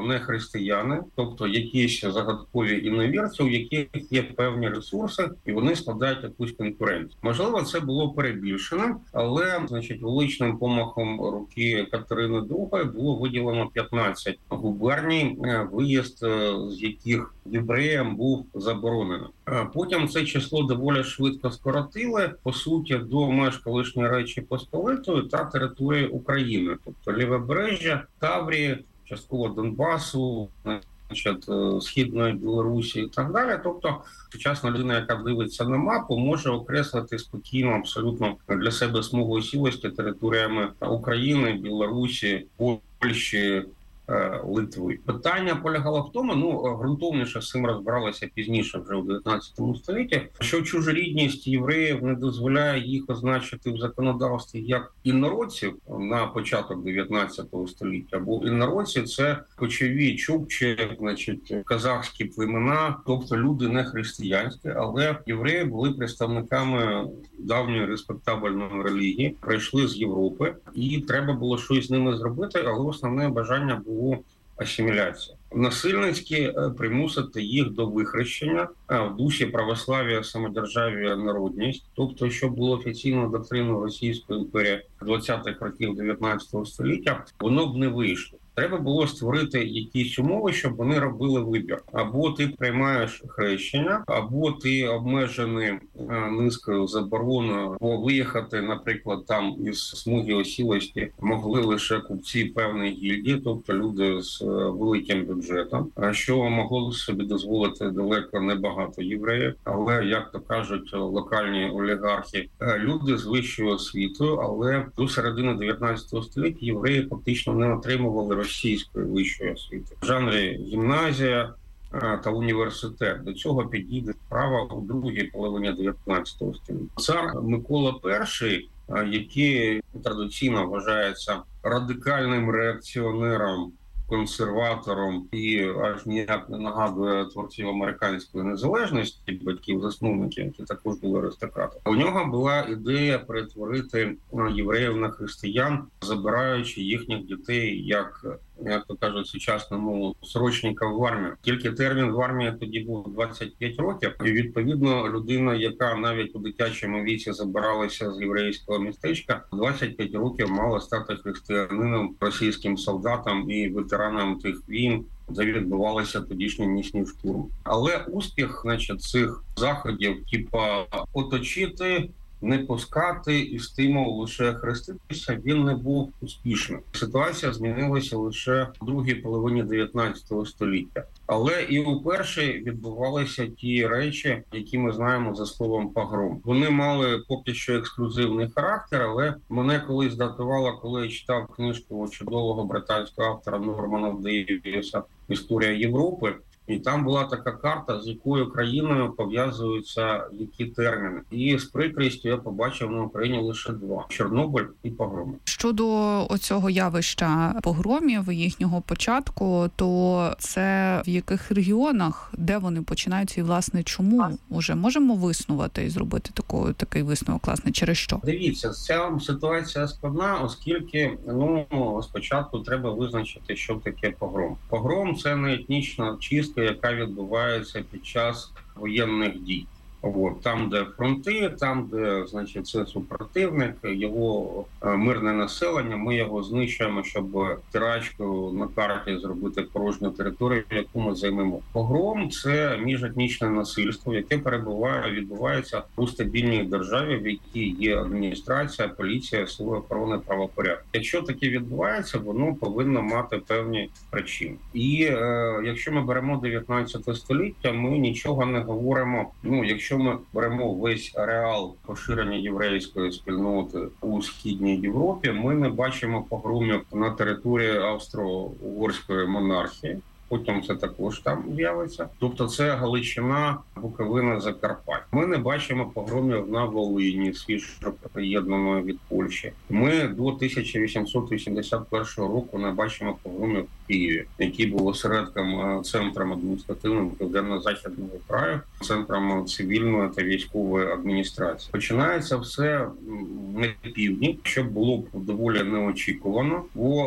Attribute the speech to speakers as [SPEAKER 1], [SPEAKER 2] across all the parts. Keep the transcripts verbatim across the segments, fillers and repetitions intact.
[SPEAKER 1] не християни, тобто якісь загадкові іновірці, у яких є певні ресурси, і вони складають якусь конкуренцію. Можливо, це було перебільшено, але, значить, величним помахом руки Катерини другої було виділено п'ятнадцять губерній, виїзд з яких євреям був заборонено. Потім це число доволі швидко скоротили, по суті, до меж колишньої Речі Посполитої та території України, тобто Лівобережжя, Таврії, частково Донбасу, значить, Східної Білорусі і так далі. Тобто сучасна людина, яка дивиться на мапу, може окреслити спокійно абсолютно для себе смугу осілості територіями України, Білорусі, Польщі, Литви. Питання полягало в тому, ну, ґрунтовніше з цим розбиралося пізніше, вже у дев'ятнадцятому столітті, що чужорідність євреїв не дозволяє їх означити в законодавстві як інородців на початок дев'ятнадцятого століття, бо інородці – це кочові чукчі, значить, казахські племена, тобто люди не християнські, але євреї були представниками давньої респектабельної релігії, прийшли з Європи, і треба було щось з ними зробити, але основне бажання було асиміляція. Насильницьки примусити їх до вихрещення в дусі православ'я, самодержав'я, народність. Тобто, що було офіційною доктриною Російської імперії двадцятих років дев'ятнадцятого століття, воно б не вийшло. Треба було створити якісь умови, щоб вони робили вибір. Або ти приймаєш хрещення, або ти обмежений низкою забороною, бо виїхати, наприклад, там із смуги осілості могли лише купці певної гільдії, тобто люди з великим бюджетом, що могло собі дозволити далеко небагато євреїв, але, як то кажуть локальні олігархи, люди з вищою освітою, але до середини дев'ятнадцятого століття євреї фактично не отримували російської вищої освіти. В жанрі гімназія та університет. До цього підійде справа у другій половині дев'ятнадцятого століття. Цар Микола І, який традиційно вважається радикальним реакціонером, консерватором і аж ніяк не нагадує творців американської незалежності, батьків-засновників, які також були аристократи. У нього була ідея перетворити євреїв на християн, забираючи їхніх дітей, як, як то кажуть, сучасному срочника в армію. Тільки термін в армії тоді був двадцять п'ять років, і відповідно людина, яка навіть у дитячому віці забиралася з єврейського містечка, двадцять п'ять років мала стати християнином, російським солдатом і ветераном тих війн, де відбувалися тодішні нічні штурми. Але успіх, значить, цих заходів, типа оточити, не пускати і стимул лише хреститися, він не був успішним. Ситуація змінилася лише в другій половині дев'ятнадцятого століття. Але і у першій відбувалися ті речі, які ми знаємо за словом погром. Вони мали поки що ексклюзивний характер, але мене колись датувало, коли я читав книжку чудового британського автора Нормана Дейвіса «Історія Європи». І там була така карта, з якою країною пов'язуються які терміни. І з прикрістю я побачив на Україні лише два – Чорнобиль і погроми.
[SPEAKER 2] Щодо оцього явища погромів, їхнього початку, то це в яких регіонах, де вони починаються і, власне, чому? Уже можемо виснувати і зробити таку, такий висновок, власне, через що?
[SPEAKER 1] Дивіться, ця ситуація складна, оскільки, ну, спочатку треба визначити, що таке погром. Погром – це не етнічна чистка, яка відбувається під час воєнних дій. От, там, де фронти, там, де, значить, це супротивник, його мирне населення, ми його знищуємо, щоб тирачку на карті зробити порожню територію, яку ми займемо. Погром – це міжетнічне насильство, яке перебуває, відбувається у стабільній державі, в якій є адміністрація, поліція, сили охорони правопорядку. Якщо таке відбувається, воно повинно мати певні причини. І е, якщо ми беремо дев'ятнадцяте століття, ми нічого не говоримо, ну, якщо Якщо ми беремо весь ареал поширення єврейської спільноти у Східній Європі, ми не бачимо погромів на території Австро-Угорської монархії. Потім це також там з'явиться. Тобто це Галичина, Буковина, Закарпаття. Ми не бачимо погромів на Волині, свіжо приєднаної від Польщі. Ми до тисяча вісімсот вісімдесят першого року не бачимо погромів погромів в Києві, який був осередком, центром адміністративного південно-західного краю, центром цивільної та військової адміністрації. Починається все на півдні, що було б доволі неочікувано,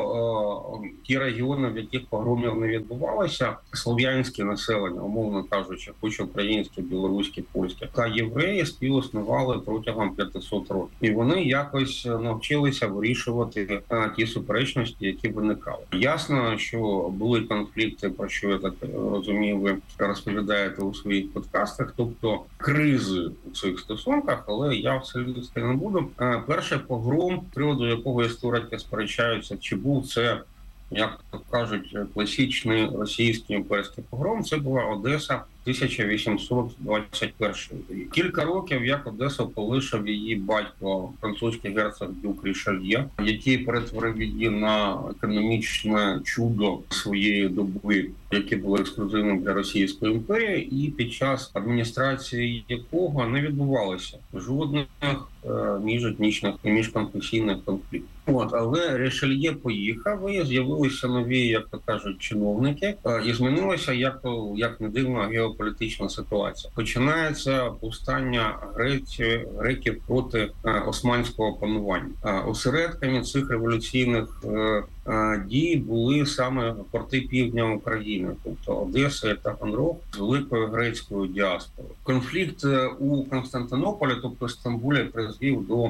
[SPEAKER 1] бо е, ті регіони, в яких погромів не відбувалося, слов'янське населення, умовно кажучи, хоч українське, білоруське, польське, та євреї співіснували протягом п'ятисот років. І вони якось навчилися вирішувати е, ті суперечності, які виникали. Ясно, що були конфлікти, про що я так розумію, ви розповідаєте у своїх подкастах, тобто кризи у цих стосунках, але я все лізти не буду. Е, перший погром, з приводу якого історики сперечаються, чи був це, як то кажуть, класичний російський імперський погром, це була Одеса тисяча вісімсот двадцять перший рік. Кілька років, як Одесу полишив її батько, французький герцог Дюк Рішельє, який перетворив її на економічне чудо своєї доби, яке було ексклюзивним для Російської імперії, і під час адміністрації якого не відбувалося жодних е, міжетнічних і міжконфесійних конфліктів. От, але Рішельє поїхав, і з'явилися нові, як то кажуть, чиновники, е, і змінилася, як, як не дивно, геополітична ситуація. Починається повстання греків, греків проти е, османського панування. Е, осередками цих революційних е, дії були саме порти півдня України, тобто Одеса і Таганрог з великою грецькою діаспорою. Конфлікт у Константинополі, тобто Стамбулі, призвів до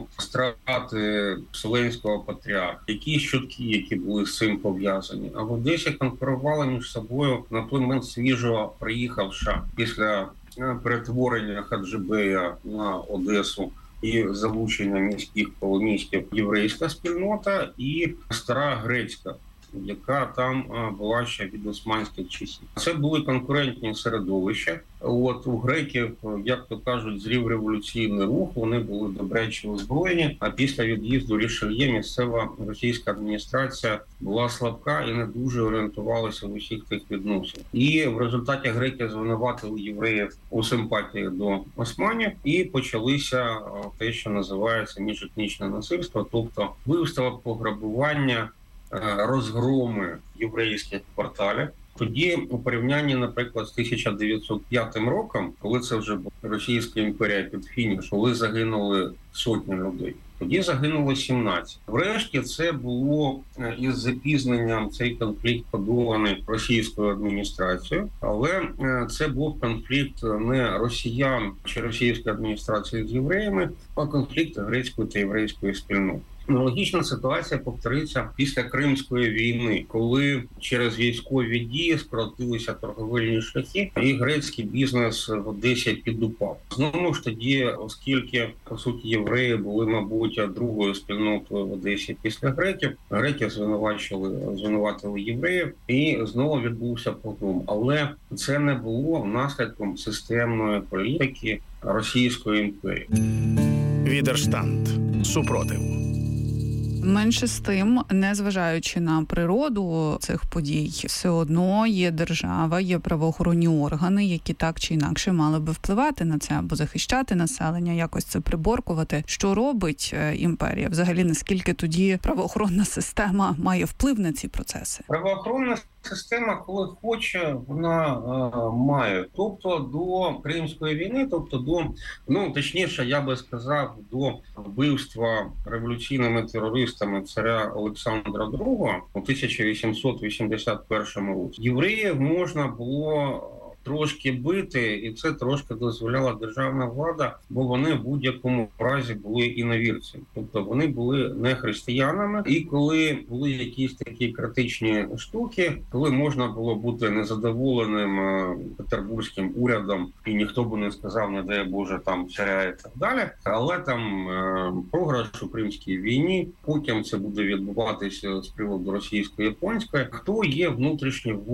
[SPEAKER 1] страти Вселенського патріарха. Які щотки, які були з цим пов'язані. А в Одесі конкурували між собою на той момент свіжо приїхавша після перетворення Хаджибея на Одесу і залучення міських колоністів єврейська спільнота і стара грецька, яка там була ще від османських часів. Це були конкурентні середовища. От у греків, як то кажуть, зрів революційний рух, вони були добряче озброєні, а після від'їзду Рішельє місцева російська адміністрація була слабка і не дуже орієнтувалася в усіх тих відносинах. І в результаті греки звинуватили євреїв у симпатії до османів, і почалися те, що називається міжетнічне насильство, тобто вбивства, пограбування, розгроми єврейських кварталів. Тоді у порівнянні, наприклад, з тисяча дев'ятсот п'ятим роком, коли це вже була Російська імперія під фініш, коли загинули сотні людей, тоді загинуло сімнадцять. Врешті це було із запізненням, цей конфлікт подоланий російською адміністрацією, але це був конфлікт не росіян чи російської адміністрації з євреями, а конфлікт грецької та єврейської спільноти. Аналогічна ситуація повториться після Кримської війни, коли через військові дії скоротилися торговельні шляхи, і грецький бізнес в Одесі підупав. Знову ж тоді, оскільки, по суті, євреї були, мабуть, другою спільнотою в Одесі після греків, греки звинувачили, звинуватили євреїв, і знову відбувся погром. Але це не було наслідком системної політики Російської імперії.
[SPEAKER 3] Відерштанд. Супротив.
[SPEAKER 2] Менше з тим, незважаючи на природу цих подій, все одно є держава, є правоохоронні органи, які так чи інакше мали би впливати на це, або захищати населення, якось це приборкувати. Що робить імперія? Взагалі, наскільки тоді правоохоронна система має вплив на ці процеси?
[SPEAKER 1] Правоохоронна система, коли хоче, вона е, має. Тобто до Кримської війни, тобто до, ну, точніше, я би сказав, до вбивства революційними терористами царя Олександра другого у тисяча вісімсот вісімдесят першому році євреїв можна було трошки бити, і це трошки дозволяла державна влада, бо вони в будь-якому разі були іновірцями. Тобто вони були не християнами, і коли були якісь такі критичні штуки, коли можна було бути незадоволеним петербурзьким урядом, і ніхто би не сказав, не дай Боже, там царя і так далі, але там програш у Кримській війні, потім це буде відбуватися з приводу російсько-японської. Хто є внутрішній ворог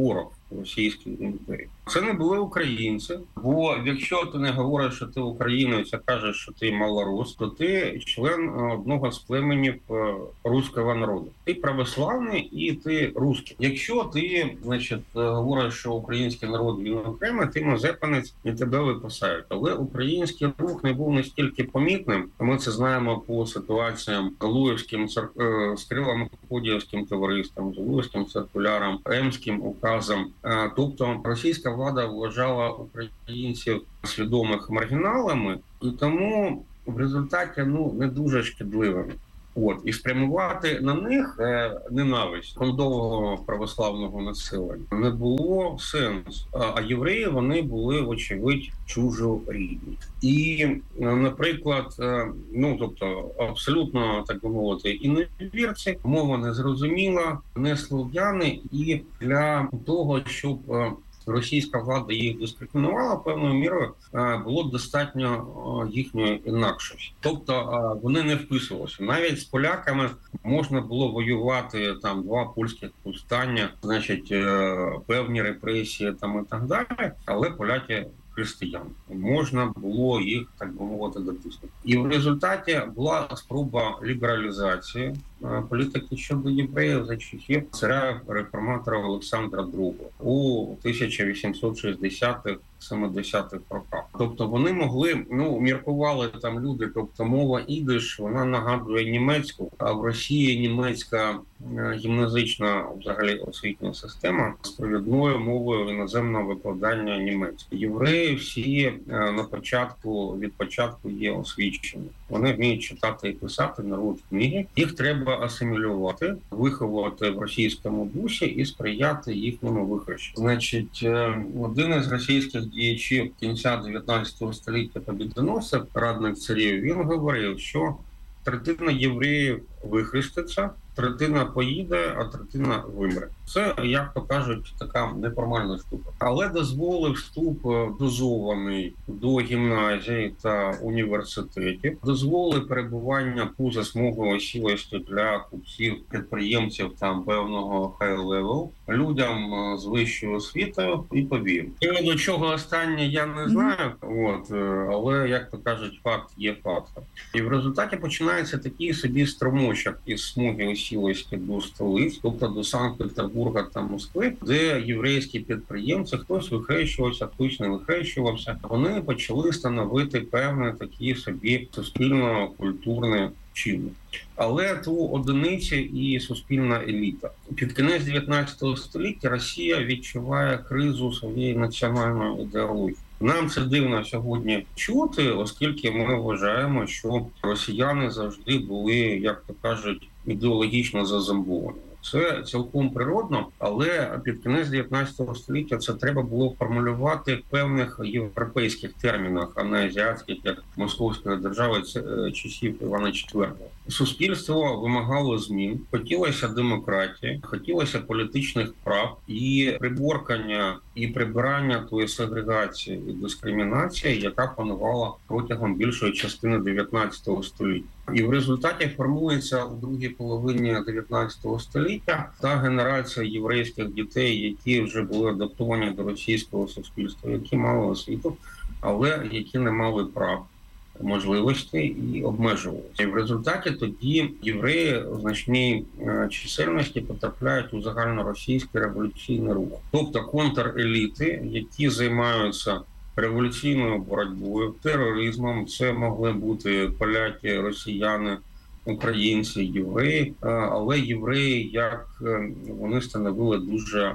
[SPEAKER 1] Російської імперії. Це не були українці, бо якщо ти не говориш, що ти українець, а кажеш, що ти малорус, то ти член одного з племенів руського народу. Ти православний і ти русський. Якщо ти, значить, говориш, що український народ він окремий, ти мазепинець і тебе випасають. Але український рух не був настільки помітним. Ми це знаємо по ситуаціям Калуївським, з Кирило-Мефодіївським товариством, з Луївським циркуляром, Емським указом. Тобто російська влада вважала українців свідомих маргіналами, і тому в результаті ну не дуже шкідливими. От і спрямувати на них е, ненависть кондового православного населення не було сенсу. А, а євреї вони були вочевидь чужорідні. І, наприклад, е, ну тобто абсолютно так би мовити, іновірці, мова незрозуміла, не слов'яни, і для того, щоб е, російська влада їх дискримінувала певною мірою, було достатньо їхньої інакшості. Тобто вони не вписувалися. Навіть з поляками можна було воювати там два польських повстання, значить певні репресії там і так далі, але поляки християн. Можна було їх, так би мовити, дотиснути. І в результаті була спроба лібералізації політики щодо євреїв за часів царя реформатора Олександра другого у тисяча вісімсот шістдесятих сімдесятих роках. Тобто вони могли, ну, міркували там люди, тобто мова ідиш, вона нагадує німецьку, а в Росії німецька гімназична взагалі освітня система з провідною мовою іноземного викладання німецької. Євреї всі на початку, від початку є освічені. Вони вміють читати і писати, народ книги. Їх треба асимілювати, виховувати в російському дусі і сприяти їхньому вихрещенню. Значить, один із російських діячів кінця дев'ятнадцятого століття побідоносців, радник царів, він говорив, що третина євреїв вихреститься, третина поїде, а третина вимре. Це, як то кажуть, така неформальна штука. Але дозволив вступ дозований до гімназії та університетів, дозволив перебування поза смугою осілості для купців, підприємців там певного хай-левел, людям з вищою освітою і повів. І до чого останнє я не знаю, от, але, як то кажуть, факт є фактом. І в результаті починається такий собі струмочок із смуги осілості до столиць, тобто до Санкт-Петербурга та Москви, де єврейські підприємці, хтось вихрещувався, хтось не вихрещувався, вони почали становити певне такі собі суспільно-культурні чинник. Але то одиниці і суспільна еліта. Під кінець дев'ятнадцятого століття Росія відчуває кризу своєї національної ідеології. Нам це дивно сьогодні чути, оскільки ми вважаємо, що росіяни завжди були, як то кажуть, ідеологічно зазомбовані. Це цілком природно, але під кінець дев'ятнадцятого століття це треба було формулювати в певних європейських термінах, а не азіатських, як Московської держави часів Івана четвертого. Суспільство вимагало змін, хотілося демократії, хотілося політичних прав і приборкання і прибирання тої сегрегації і дискримінації, яка панувала протягом більшої частини дев'ятнадцятого століття. І в результаті формується у другій половині дев'ятнадцятого століття та генерація єврейських дітей, які вже були адаптовані до російського суспільства, які мали освіту, але які не мали прав, можливостей і обмежувалися. І в результаті тоді євреї у значній чисельності потрапляють у загальноросійський революційний рух. Тобто контреліти, які займаються революційною боротьбою, тероризмом, це могли бути поляки, росіяни, українці, євреї, але євреї, як вони становили дуже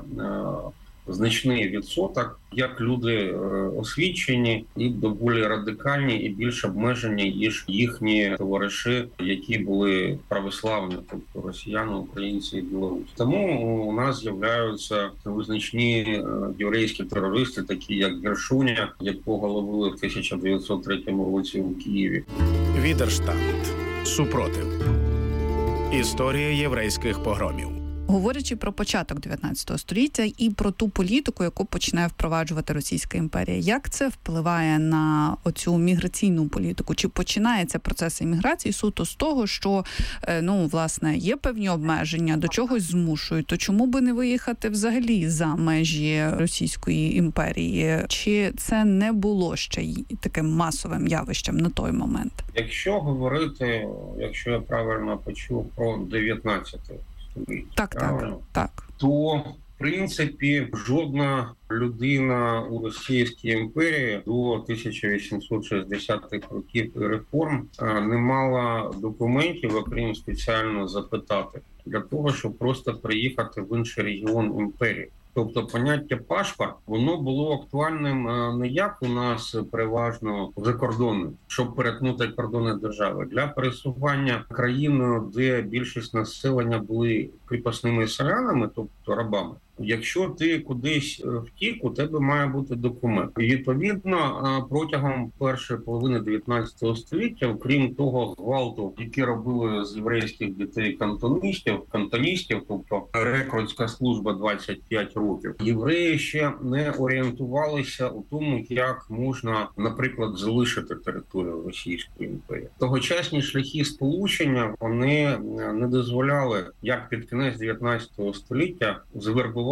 [SPEAKER 1] значний відсоток, як люди освічені і доволі радикальні і більш обмежені, ніж їхні товариші, які були православні, тобто росіяни, українці і білоруси. Тому у нас з'являються визначні єврейські терористи, такі як Гершуня, якого ловили в тисяча дев'ятсот третьому році у Києві.
[SPEAKER 3] Відерштант. Супротив. Історія єврейських погромів.
[SPEAKER 2] Говорячи про початок дев'ятнадцятого століття і про ту політику, яку починає впроваджувати Російська імперія, як це впливає на оцю міграційну політику? Чи починається процес імміграції суто з того, що, ну, власне, є певні обмеження, до чогось змушують, то чому би не виїхати взагалі за межі Російської імперії? Чи це не було ще й таким масовим явищем на той момент?
[SPEAKER 1] Якщо говорити, якщо я правильно почув, про дев'ятнадцяте століття,
[SPEAKER 2] так, так, так,
[SPEAKER 1] то в принципі жодна людина у Російській імперії до тисяча вісімсот шістдесятих років реформ не мала документів, окрім спеціально запитати, для того, щоб просто приїхати в інший регіон імперії. Тобто поняття паспорт, воно було актуальним не як у нас переважно закордонним, щоб перетнути кордони держави. Для пересування країною, де більшість населення були кріпосними селянами, тобто рабами, якщо ти кудись втік, у тебе має бути документ. І відповідно протягом першої половини дев'ятнадцятого століття, окрім того гвалту, який робили з єврейських дітей кантоністів, кантоністів, тобто рекрутська служба двадцять п'ять років, євреї ще не орієнтувалися у тому, як можна, наприклад, залишити територію Російської імперії. Тогочасні шляхи сполучення, вони не дозволяли, як під кінець дев'ятнадцятого століття, звербувати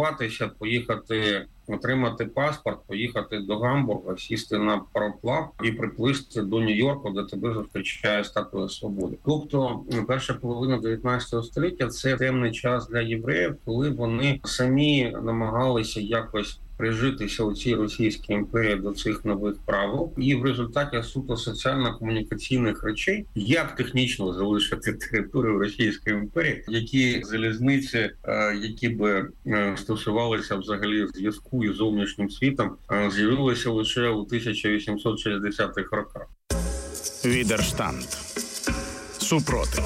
[SPEAKER 1] поїхати, отримати паспорт, поїхати до Гамбурга, сісти на пароплав і приплисти до Нью-Йорку, де тебе зустрічає Статуя Свободи. Тобто перша половина дев'ятнадцятого століття – це темний час для євреїв, коли вони самі намагалися якось прижитися у цій Російській імперії до цих нових правил. І в результаті суто соціально-комунікаційних речей, як технічно залишити територію Російської імперії, які залізниці, які би стосувалися взагалі зв'язку із зовнішнім світом, з'явилися лише у тисяча вісімсот шістдесятих роках.
[SPEAKER 3] Відерштанд. Супротив.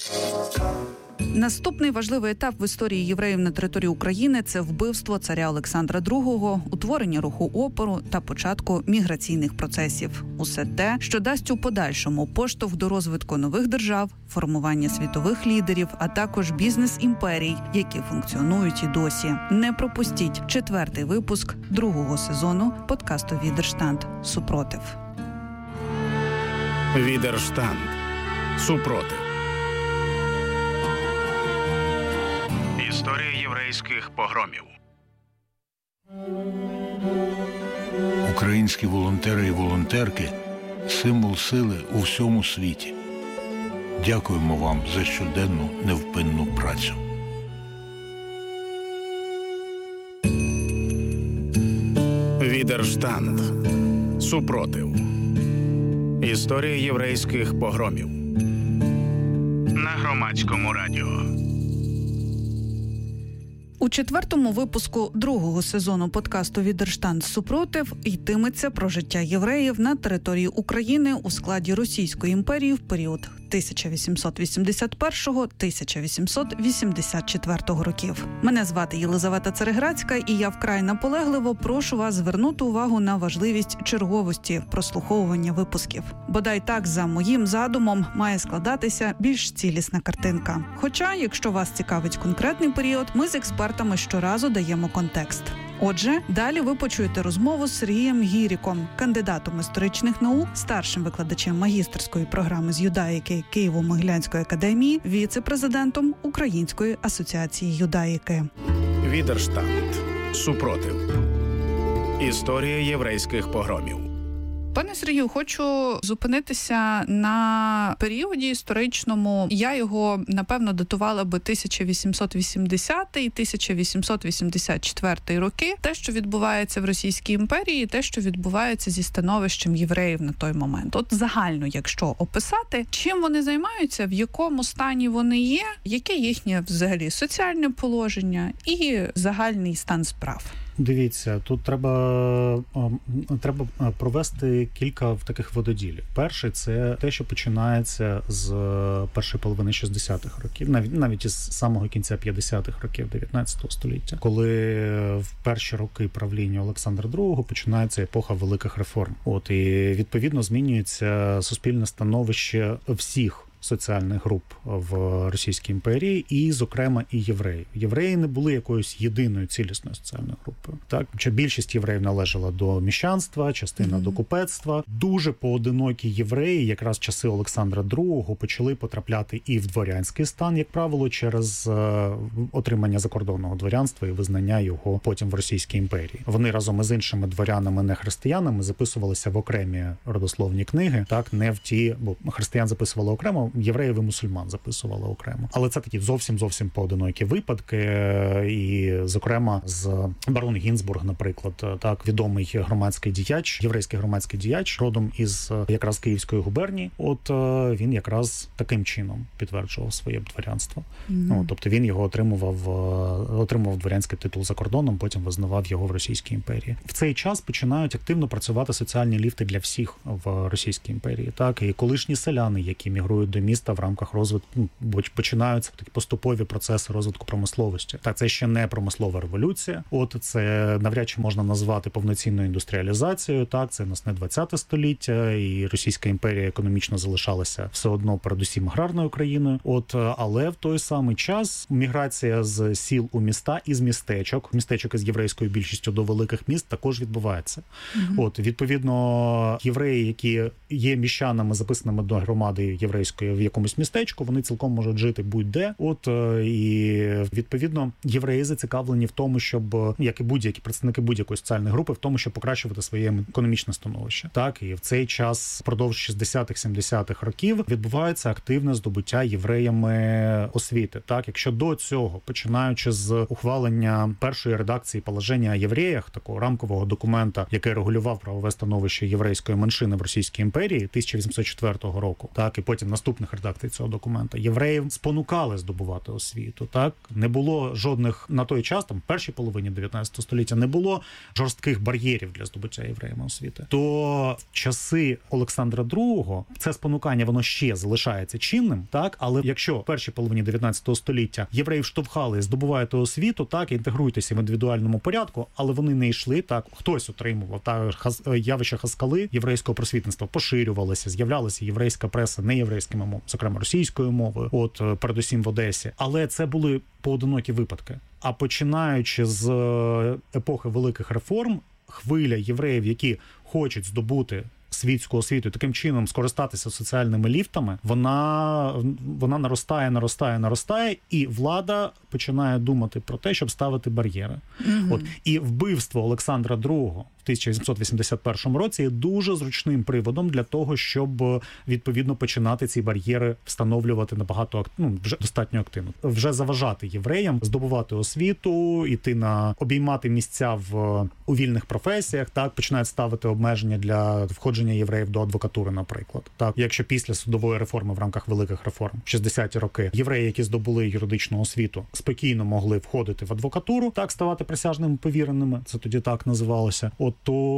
[SPEAKER 2] Наступний важливий етап в історії євреїв на території України – це вбивство царя Олександра другого, утворення руху опору та початку міграційних процесів. Усе те, що дасть у подальшому поштовх до розвитку нових держав, формування світових лідерів, а також бізнес-імперій, які функціонують і досі. Не пропустіть четвертий випуск другого сезону подкасту «Відерштанд. Супротив».
[SPEAKER 3] Відерштанд. Супротив. Історія єврейських погромів.
[SPEAKER 4] Українські волонтери і волонтерки – символ сили у всьому світі. Дякуємо вам за щоденну невпинну працю.
[SPEAKER 3] Відерштанд. Супротив. Історія єврейських погромів. На Громадському радіо.
[SPEAKER 2] У четвертому випуску другого сезону подкасту «Відерштанд. Супротив» йтиметься про життя євреїв на території України у складі Російської імперії в період тисяча вісімсот вісімдесят першого - тисяча вісімсот вісімдесят четвертого років. Мене звати Єлизавета Цареградська, і я вкрай наполегливо прошу вас звернути увагу на важливість черговості прослуховування випусків. Бодай так, за моїм задумом, має складатися більш цілісна картинка. Хоча, якщо вас цікавить конкретний період, ми з експертами щоразу даємо контекст. Отже, далі ви почуєте розмову з Сергієм Гіріком, кандидатом історичних наук, старшим викладачем магістерської програми з юдаїки Києво-Могилянської академії, віце-президентом Української асоціації юдаїки.
[SPEAKER 3] Відерштанд. Супротив. Історія єврейських погромів.
[SPEAKER 2] Пане Сергію, хочу зупинитися на періоді історичному. Я його, напевно, датувала би тисяча вісімсот вісімдесятий - тисяча вісімсот вісімдесят четвертий роки. Те, що відбувається в Російській імперії, те, що відбувається зі становищем євреїв на той момент. От загально, якщо описати, чим вони займаються, в якому стані вони є, яке їхнє взагалі соціальне положення і загальний стан справ.
[SPEAKER 5] Дивіться, тут треба, треба провести кілька таких вододілів. Перший – це те, що починається з першої половини шістдесятих років, навіть, навіть із самого кінця п'ятдесятих років дев'ятнадцятого століття, коли в перші роки правління Олександра другого починається епоха великих реформ. От, і відповідно змінюється суспільне становище всіх соціальних груп в Російській імперії, і, зокрема, і євреї. Євреї не були якоюсь єдиною цілісною соціальною групою. Так, що більшість євреїв належала до міщанства, частина mm-hmm. до купецтва. Дуже поодинокі євреї, якраз в часи Олександра Другого, почали потрапляти і в дворянський стан, як правило, через е, отримання закордонного дворянства і визнання його потім в Російській імперії. Вони разом із іншими дворянами, не християнами, записувалися в окремі родословні книги, так, не в ті, бо християн записували окремо, євреїв і мусульман записували окремо. Але це такі зовсім-зовсім поодинокі випадки, і, зокрема, з барон Гінзбург, наприклад, так, відомий громадський діяч, єврейський громадський діяч, родом із якраз Київської губернії, от він якраз таким чином підтверджував своє дворянство. Mm-hmm. Ну, тобто він його отримував, отримував дворянський титул за кордоном, потім визнавав його в Російській імперії. В цей час починають активно працювати соціальні ліфти для всіх в Російській імперії. Так, і колишні селяни, які мігрують до міста в рамках розвитку, бо починаються такі поступові процеси розвитку промисловості. Так, це ще не промислова революція. От це навряд чи можна назвати повноцінною індустріалізацією. Так, це у нас не двадцяте століття, і Російська імперія економічно залишалася все одно передусім аграрною країною. От, але в той самий час міграція з сіл у міста і з містечок, містечок із єврейською більшістю до великих міст також відбувається. Mm-hmm. От, відповідно, євреї, які є міщанами, записаними до громади єврейської в якомусь містечку, вони цілком можуть жити будь-де. От, і, відповідно, євреї зацікавлені в тому, щоб, як і будь-які представники будь-якої соціальної групи, в тому, щоб покращувати своє економічне становище. Так, і в цей час, впродовж шістдесятих-сімдесятих років, відбувається активне здобуття євреями освіти. Так, якщо до цього, починаючи з ухвалення першої редакції положення о євреях, такого рамкового документа, який регулював правове становище єврейської меншини в Російській імперії тисяча вісімсот четвертого року, так, і потім наступних редакцій цього документа, євреїв спонукали здобувати освіту. Так, не було жодних на той час, там в першій половині дев'ятнадцятого століття, не було жорстких бар'єрів для здобуття євреями освіти. То в часи Олександра Другого це спонукання, воно ще залишається чинним, так, але якщо в першій половині дев'ятнадцятого століття євреїв штовхали, здобуваєте освіту, так, інтегруйтеся в індивідуальному порядку, але вони не йшли, так, хтось отримував, так, явище хаскали єврейського просвітництва поширювалося, з'являлася єврейська преса неєврейськими мовами, зокрема російською мовою, от, передусім в Одесі. Але це були поодинокі випадки. А починаючи з епохи великих реформ, хвиля євреїв, які хочуть здобути світську освіту, таким чином скористатися соціальними ліфтами, вона, вона наростає, наростає, наростає, і влада починає думати про те, щоб ставити бар'єри. Mm-hmm. От, і вбивство Олександра Другого в тисяча вісімсот вісімдесят першому році є дуже зручним приводом для того, щоб, відповідно, починати ці бар'єри встановлювати набагато, ну, вже достатньо активно. Вже заважати євреям здобувати освіту, іти на, обіймати місця в, у вільних професіях, так, починають ставити обмеження для входження євреїв до адвокатури, наприклад. Так, якщо після судової реформи в рамках великих реформ в шістдесяті роки євреї, які здобули юридичну освіту, спокійно могли входити в адвокатуру, так, ставати присяжними повіреними, це тоді так називалося, от,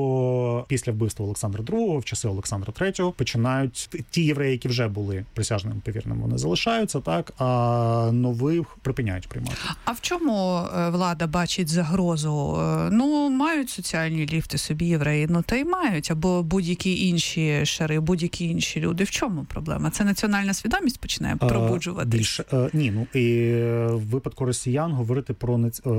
[SPEAKER 5] то після вбивства Олександра Другого, в часи Олександра Третього, починають ті євреї, які вже були присяжними повіреними, вони залишаються, так, а нових припиняють приймати.
[SPEAKER 2] А в чому влада бачить загрозу? Ну, мають соціальні ліфти собі євреї, ну, та й мають, або будь-які інші шари, будь-які інші люди. В чому проблема? Це національна свідомість починає пробуджуватись?
[SPEAKER 5] Більше, ні, ну, і в випадку росіян говорити про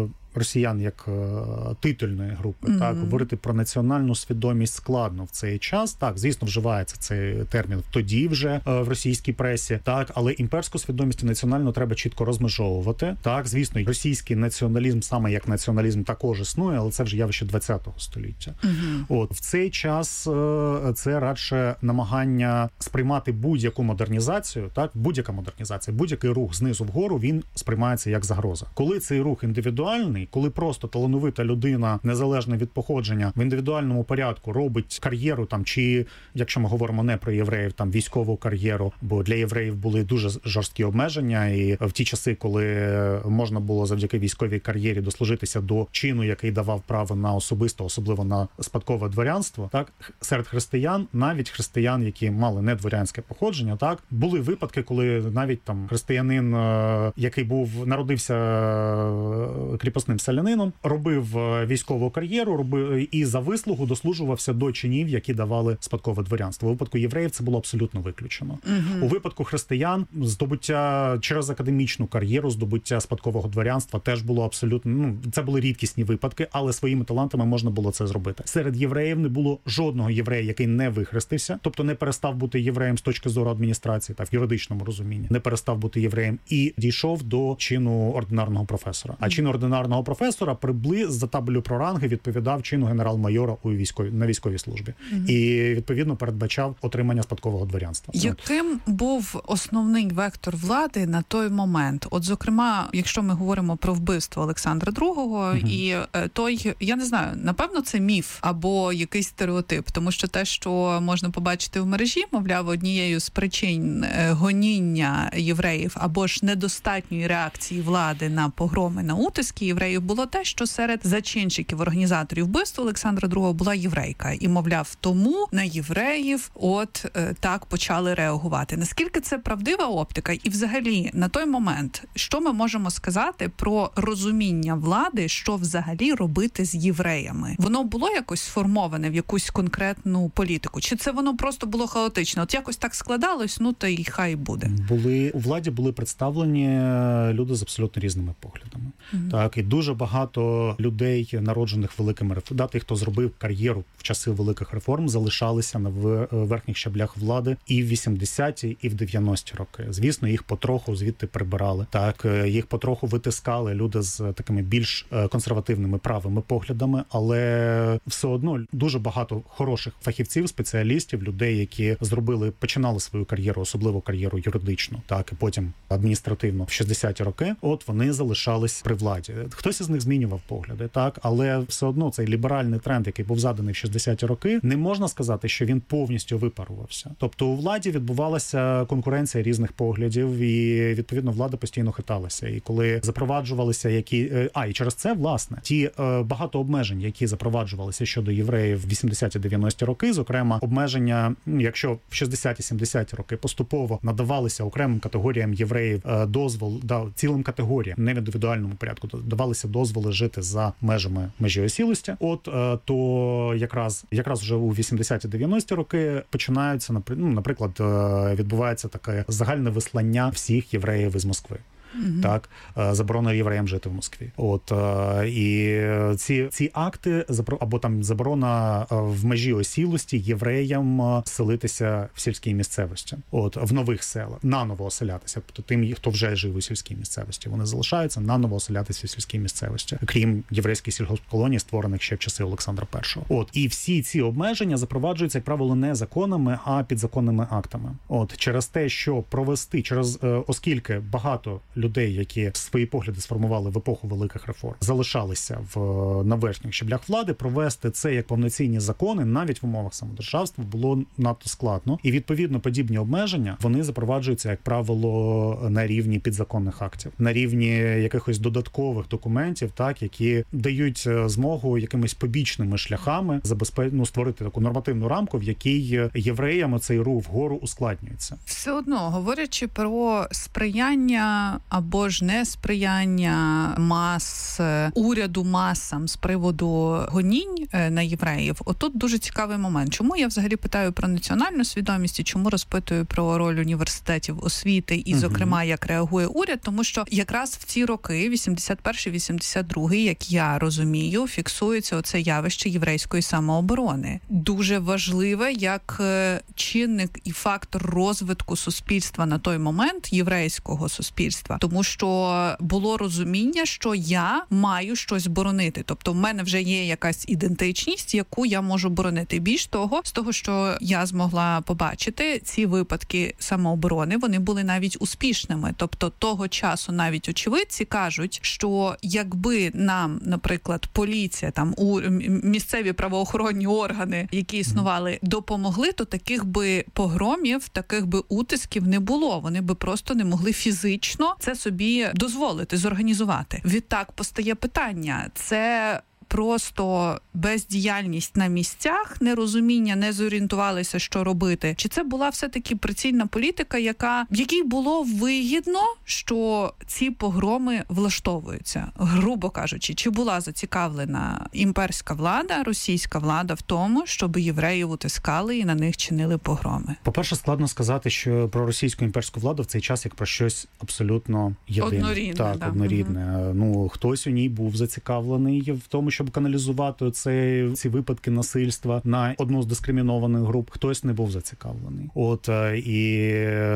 [SPEAKER 5] росіян як титульної групи, mm-hmm. так, говорити про національну свідомість складно в цей час. Так, звісно, вживається цей термін тоді вже в російській пресі, так, але імперську свідомість і національну треба чітко розмежовувати. Так, звісно, російський націоналізм саме як націоналізм також існує, але це вже явище ХХ століття. Mm-hmm. От, в цей час це радше намагання сприймати будь-яку модернізацію, так, будь-яка модернізація, будь-який рух знизу вгору, він сприймається як загроза. Коли цей рух індивідуальний, коли просто талановита людина, незалежно від походження, в індивідуальному порядку робить кар'єру, там, чи, якщо ми говоримо не про євреїв, там, військову кар'єру, бо для євреїв були дуже жорсткі обмеження, і в ті часи, коли можна було завдяки військовій кар'єрі дослужитися до чину, який давав право на особисто, особливо на спадкове дворянство, так, серед християн, навіть християн, які мали не дворянське походження, так, були випадки, коли навіть там християнин, який був, народився кріпосним простим селянином, робив військову кар'єру, робив і за вислугу дослужувався до чинів, які давали спадкове дворянство. У випадку євреїв це було абсолютно виключено. Угу. У випадку християн здобуття через академічну кар'єру, здобуття спадкового дворянства теж було абсолютно, ну, це були рідкісні випадки, але своїми талантами можна було це зробити. Серед євреїв не було жодного єврея, який не вихрестився, тобто не перестав бути євреєм з точки зору адміністрації, та в юридичному розумінні, не перестав бути євреєм і дійшов до чину ординарного професора. А чин ординарного професора приблизно за табелю про ранги відповідав чину генерал-майора у військовій на військовій службі. Mm-hmm. І відповідно передбачав отримання спадкового дворянства.
[SPEAKER 2] Яким був основний вектор влади на той момент? От, зокрема, якщо ми говоримо про вбивство Олександра другого, mm-hmm. і той, я не знаю, напевно, це міф або якийсь стереотип, тому що те, що можна побачити в мережі, мовляв, однією з причин гоніння євреїв або ж недостатньої реакції влади на погроми, на утиски євреїв було те, що серед зачинщиків, організаторів вбивства Олександра другого була єврейка. І, мовляв, тому на євреїв от е, так почали реагувати. Наскільки це правдива оптика? І взагалі, на той момент, що ми можемо сказати про розуміння влади, що взагалі робити з євреями? Воно було якось сформоване в якусь конкретну політику? Чи це воно просто було хаотично? От якось так складалось, ну то і хай буде.
[SPEAKER 5] Були, у владі були представлені люди з абсолютно різними поглядами. Mm-hmm. Так, і дуже багато людей, народжених великими реформами, тих, хто зробив кар'єру в часи великих реформ, залишалися на верхніх щаблях влади і в вісімдесяті, і в дев'яності роки. Звісно, їх потроху звідти прибирали. Так, їх потроху витискали люди з такими більш консервативними правими поглядами, але все одно дуже багато хороших фахівців, спеціалістів, людей, які зробили, починали свою кар'єру, особливо кар'єру юридичну, так, і потім адміністративно в шістдесяті роки, от вони залишались при владі. Хтось із них змінював погляди, так, але все одно цей ліберальний тренд, який був заданий в шістдесяті роки, не можна сказати, що він повністю випарувався. Тобто у владі відбувалася конкуренція різних поглядів, і відповідно влада постійно хиталася. І коли запроваджувалися які а і через це, власне, ті е, багато обмежень, які запроваджувалися щодо євреїв в вісімдесяті-дев'яності роки, зокрема обмеження, якщо в шістдесяті-сімдесяті роки поступово надавалися окремим категоріям євреїв е, дозвол, да, цілим категоріям, не в індивідуальному порядку, давалися дозволи жити за межами межі осілості. От е, то якраз якраз вже у вісімдесяті-дев'яності роки починаються, ну, наприклад, е, відбувається таке загальне вислання всіх євреїв із Москви. Mm-hmm. Так, заборона євреям жити в Москві. От і ці ці акти або там заборона в межі осілості євреям селитися в сільській місцевості. От в нових селах, наново оселятися. Тобто тим, хто вже жив у сільській місцевості, вони залишаються наново оселятися в сільській місцевості, крім єврейських сільгоспколоній, створених ще в часи Олександра першого. От і всі ці обмеження запроваджуються, як правило, не законами, а підзаконними актами. От через те, що провести через оскільки багато людей, які свої погляди сформували в епоху великих реформ, залишалися в на верхніх щаблях влади, провести це як повноцінні закони навіть в умовах самодержавства було надто складно. І відповідно подібні обмеження вони запроваджуються, як правило, на рівні підзаконних актів, на рівні якихось додаткових документів, так, які дають змогу якимись побічними шляхами забезпечити, ну, створити таку нормативну рамку, в якій євреям цей рух вгору ускладнюється.
[SPEAKER 2] Все одно, говорячи про сприяння або ж несприяння мас, уряду масам з приводу гонінь на євреїв, отут дуже цікавий момент. Чому я взагалі питаю про національну свідомість і чому розпитую про роль університетів освіти і, зокрема, як реагує уряд? Тому що якраз в ці роки, вісімдесят перший - вісімдесят другий, як я розумію, фіксується оце явище єврейської самооборони. Дуже важливе як чинник і фактор розвитку суспільства на той момент, єврейського суспільства. Тому що було розуміння, що я маю щось боронити. Тобто в мене вже є якась ідентичність, яку я можу боронити. Більш того, з того, що я змогла побачити, ці випадки самооборони, вони були навіть успішними. Тобто того часу навіть очевидці кажуть, що якби нам, наприклад, поліція, там у місцеві правоохоронні органи, які існували, допомогли, то таких би погромів, таких би утисків не було. Вони би просто не могли фізично це собі дозволити, зорганізувати. Відтак постає питання, це просто бездіяльність на місцях, нерозуміння, не зорієнтувалися, що робити? Чи це була все-таки прицільна політика, яка, в якій було вигідно, що ці погроми влаштовуються? Грубо кажучи, чи була зацікавлена імперська влада, російська влада в тому, щоб євреїв утискали і на них чинили погроми?
[SPEAKER 5] По-перше, складно сказати, що про російську імперську владу в цей час як про щось абсолютно єдине.
[SPEAKER 2] Однорідне.
[SPEAKER 5] Так,
[SPEAKER 2] да.
[SPEAKER 5] однорідне. Угу. Ну, хтось у ній був зацікавлений в тому, щоб каналізувати це, ці випадки насильства на одну з дискримінованих груп, хтось не був зацікавлений. От, і...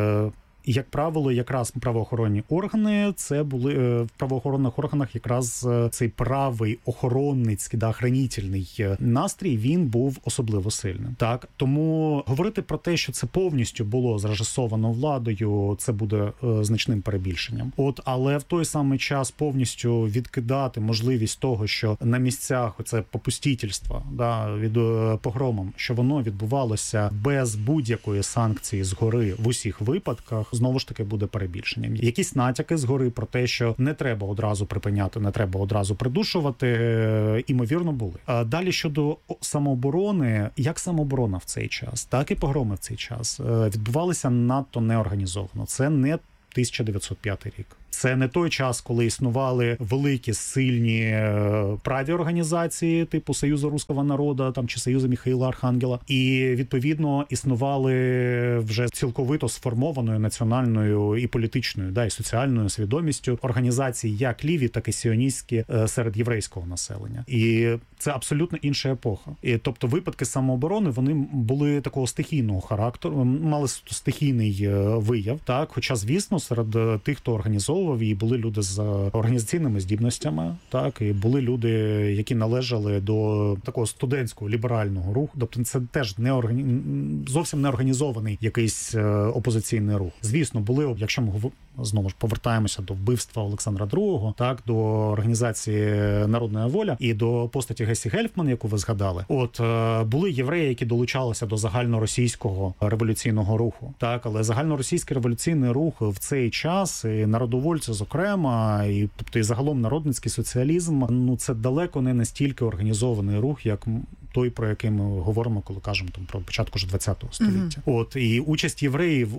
[SPEAKER 5] Як правило, якраз правоохоронні органи, це були в правоохоронних органах якраз цей правий охоронницький, да, охранітельний настрій, він був особливо сильним. Так, тому говорити про те, що це повністю було зрежисовано владою, це буде е, значним перебільшенням. От, але в той самий час повністю відкидати можливість того, що на місцях це попустительство, да, від е, погромом, що воно відбувалося без будь-якої санкції згори в усіх випадках, знову ж таки буде перебільшенням. Якісь натяки згори про те, що не треба одразу припиняти, не треба одразу придушувати, імовірно, були. А далі щодо самооборони, як самооборона в цей час, так і погроми в цей час відбувалися надто неорганізовано. Це не тисяча дев'ятсот п'ятий рік. Це не той час, коли існували великі, сильні праві організації, типу Союзу Руського народу там, чи Союзу Михаїла Архангела. І, відповідно, існували вже цілковито сформованою національною і політичною, да, і соціальною свідомістю організації як ліві, так і сіоністські серед єврейського населення. І це абсолютно інша епоха. І, тобто випадки самооборони, вони були такого стихійного характеру, мали стихійний вияв, так? Хоча, звісно, серед тих, хто організовував, і були люди з організаційними здібностями, так, і були люди, які належали до такого студентського ліберального руху. Тобто це теж не органі... зовсім не організований якийсь опозиційний рух. Звісно, були, якщо ми знову ж повертаємося до вбивства Олександра другого, так, до організації Народна воля і до постаті Гесі Гельфман, яку ви згадали. От були євреї, які долучалися до загальноросійського революційного руху, так, але загальноросійський революційний рух в цей час, і народовольці, зокрема, і тобто і загалом народницький соціалізм, ну це далеко не настільки організований рух, як той, про який ми говоримо, коли кажемо там про початку ж ХХ століття. Mm-hmm. От і участь євреїв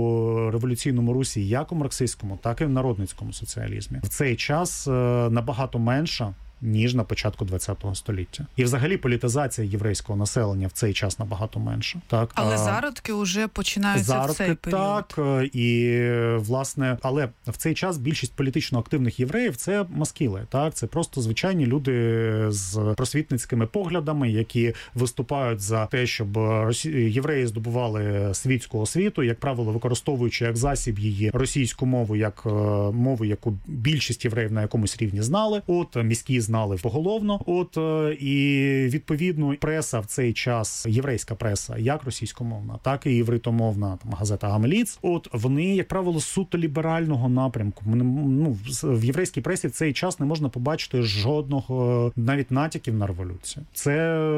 [SPEAKER 5] у революційному русі, як у марксистському, так і в народницькому соціалізмі, в цей час набагато менша, ніж на початку ХХ століття. І взагалі політизація єврейського населення в цей час набагато менша. Так?
[SPEAKER 2] Але
[SPEAKER 5] а,
[SPEAKER 2] зародки вже починаються
[SPEAKER 5] зародки,
[SPEAKER 2] в цей період.
[SPEAKER 5] Так, і, власне, але в цей час більшість політично активних євреїв – це маскіли. Так? Це просто звичайні люди з просвітницькими поглядами, які виступають за те, щоб євреї здобували світську освіту, як правило, використовуючи як засіб її російську мову, як мову, яку більшість євреїв на якомусь рівні знали. От міські знали поголовно. От і відповідно преса в цей час, єврейська преса, як російськомовна, так і євритомовна там газета Гамеліц. От вони, як правило, суто ліберального напрямку. Ну, в єврейській пресі в цей час не можна побачити жодного навіть натяків на революцію. Це